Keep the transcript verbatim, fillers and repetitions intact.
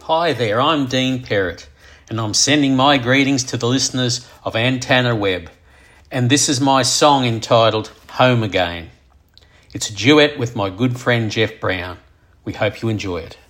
Hi there, I'm Dean Perrott, and I'm sending my greetings to the listeners of Ann Tanner Web, and this is my song entitled Home Again. It's a duet with my good friend Jeff Brown. We hope you enjoy it.